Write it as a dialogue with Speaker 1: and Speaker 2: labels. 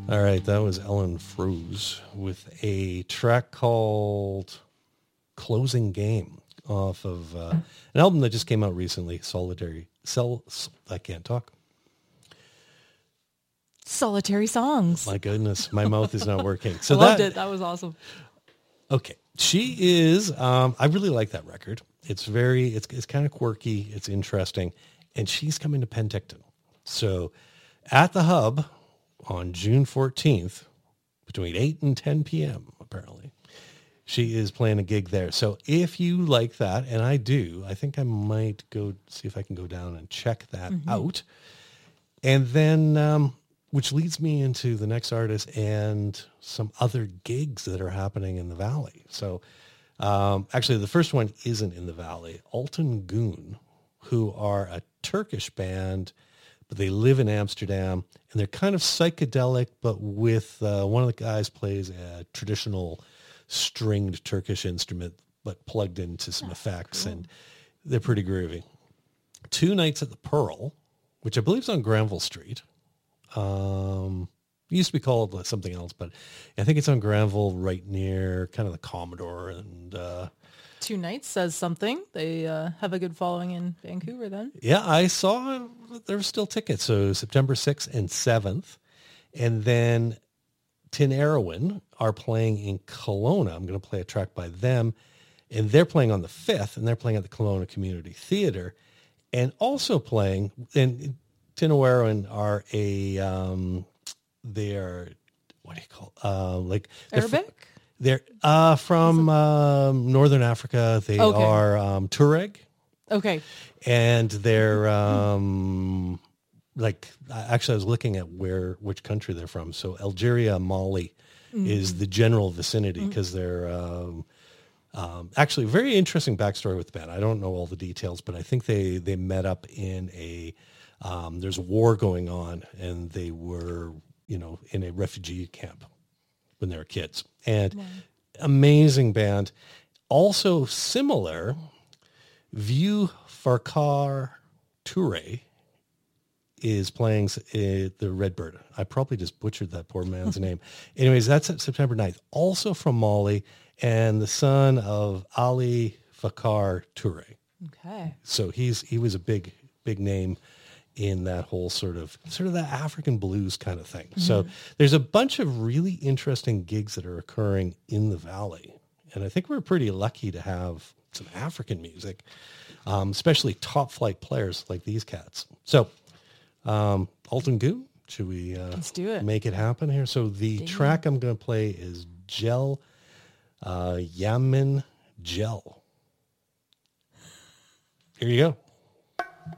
Speaker 1: All right, that was Ellen Froese with a track called Closing Game off of an album that just came out recently, I can't talk.
Speaker 2: Solitary Songs.
Speaker 1: My goodness, my mouth is not working. So
Speaker 2: I loved it. That was awesome.
Speaker 1: Okay. She is, I really like that record. It's kind of quirky. It's interesting. And she's coming to Penticton. So at the Hub on June 14th, between 8 and 10 p.m., apparently, she is playing a gig there. So if you like that, and I do, I think I might go see if I can go down and check that out. And then, which leads me into the next artist and some other gigs that are happening in the Valley. So actually, the first one isn't in the Valley. Altan Gün, who are a Turkish band, but they live in Amsterdam, and they're kind of psychedelic, but with one of the guys plays a traditional stringed Turkish instrument, but plugged into some effects, cool. And they're pretty groovy. 2 nights at the Pearl, which I believe is on Granville Street. It used to be called something else, but I think it's on Granville, right near kind of the Commodore. And
Speaker 2: 2 nights says something. They have a good following in Vancouver then.
Speaker 1: Yeah, I saw there were still tickets. So September 6th and 7th. And then Tin Erwin are playing in Kelowna. I'm going to play a track by them. And they're playing on the 5th, and they're playing at the Kelowna Community Theatre. And also playing, and Tin Erwin are they are, what do you call like
Speaker 2: Arabic?
Speaker 1: They're from Northern Africa. They are Tuareg.
Speaker 2: Okay.
Speaker 1: And they're actually I was looking at which country they're from. So Algeria, Mali is the general vicinity because they're actually very interesting backstory with the band. I don't know all the details, but I think they met up in there's a war going on, and they were, in a refugee camp when they were kids. And amazing band. Also similar, Vieux Farquhar Touré is playing the Redbird. I probably just butchered that poor man's name. Anyways, that's at September 9th. Also from Mali, and the son of Ali Farquhar Touré.
Speaker 2: Okay.
Speaker 1: So he was a big name in that whole sort of the African blues kind of thing. Mm-hmm. So there's a bunch of really interesting gigs that are occurring in the Valley. And I think we're pretty lucky to have some African music, especially top flight players like these cats. So Altan Gün, should we
Speaker 2: let's do it.
Speaker 1: Make it happen here? So the track I'm going to play is Gel, Yamin Gel. Here you go.